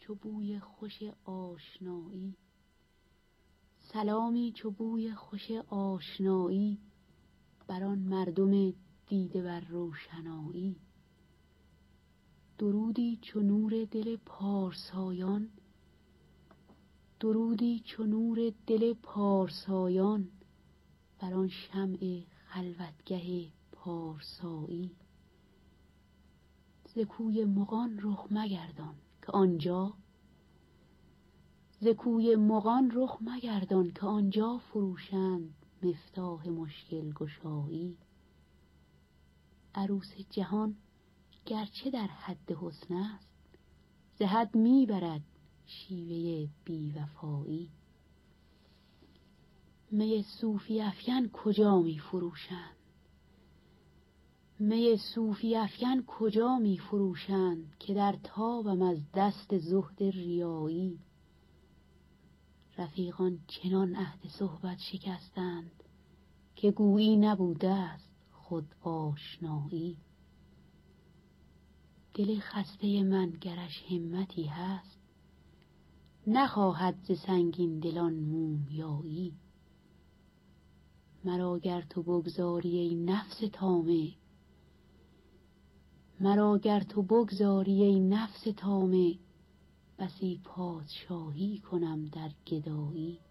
چو بوی خوش آشنایی، سلامی چو بوی خوش آشنایی، بر آن مردم دیده بر روشنایی. درودی چو نور دل پارسایان، درودی چو نور دل پارسایان، بر آن شمع خلوتگه پارسایی. ز کوی مغان رخ مگردان که آنجا، ز کوی مغان رخ مگردان که آنجا فروشند مفتاح مشکل گشایی. عروس جهان گرچه در حد حسن است، ز حد می برد شیوه بی وفایی. می صوفی افکن کجا می فروشند، می صوفی افکن کجا می فروشند، که در تابم از دست زهد ریایی. رفیقان چنان عهد صحبت شکستند، که گویی نبوده است خود آشنایی. دل خسته من گرش همتی هست، نخواهد ز سنگین دلان مومیایی. مرا گر تو بگذاری ای نفس طامع، مرا گر تو بگذاری ای نفس طامع، بسی پادشاهی کنم در گدایی.